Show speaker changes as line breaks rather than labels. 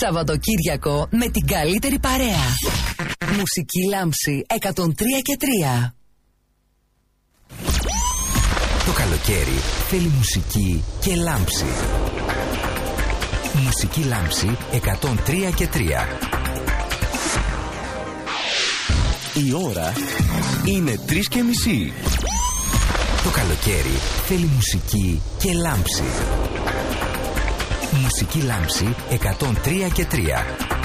Σαββατοκύριακο με την καλύτερη παρέα. Μουσική Λάμψη 103 και 3.
Το καλοκαίρι θέλει μουσική και λάμψη. Μουσική Λάμψη 103 και 3.
Η ώρα είναι 3:30.
Το καλοκαίρι θέλει μουσική και λάμψη. Μουσική Λάμψη 103 και 3.